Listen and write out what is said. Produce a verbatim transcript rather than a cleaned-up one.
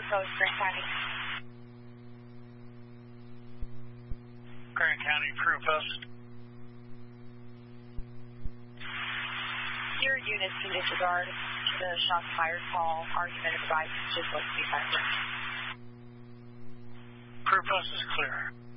Post, Grant County. Grant County, Proof Post. Your units can disregard the shots fired call. Argument advice just looks to be fired. Proof Post is clear.